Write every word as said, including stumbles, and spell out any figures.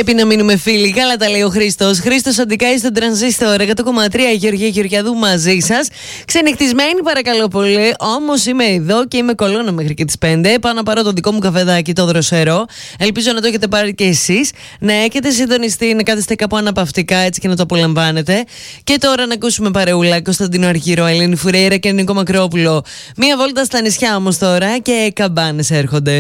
Πρέπει να μείνουμε φίλοι. Καλά τα λέει ο Χρήστος. Χρήστος Αντικάη στον Τρανζίστορ εκατό κόμμα τρία. Γεωργία Γεωργιαδού μαζί σας. Ξενυχτισμένη παρακαλώ πολύ. Όμως είμαι εδώ και είμαι κολόνα μέχρι και τις πέντε. Πάω να πάρω το δικό μου καφεδάκι, το δροσερό. Ελπίζω να το έχετε πάρει και εσείς. Να έχετε συντονιστεί, να κάθεστε κάπου αναπαυτικά έτσι και να το απολαμβάνετε. Και τώρα να ακούσουμε παρεούλα. Κωνσταντίνο Αργυρό, Ελένη Φουρέιρα και Νίκο Μακρόπουλο. Μία βόλτα στα νησιά όμως τώρα και καμπάνες έρχονται.